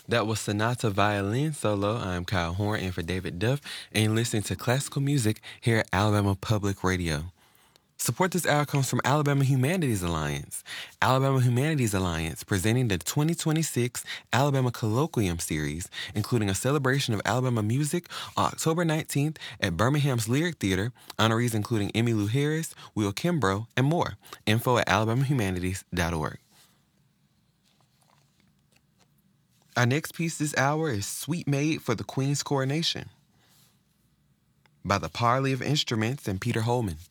That was Sonata Violin Solo. I'm Kyle Horn in for David Duff, and you're listening to classical music here at Alabama Public Radio. Support this hour comes from Alabama Humanities Alliance. Alabama Humanities Alliance presenting the 2026 Alabama Colloquium Series, including a celebration of Alabama music on October 19th at Birmingham's Lyric Theater. Honorees including Emmylou Harris, Will Kimbrough, and more. Info at alabamahumanities.org. Our next piece this hour is Sweet Maid for the Queen's Coronation by the Parley of Instruments and Peter Holman.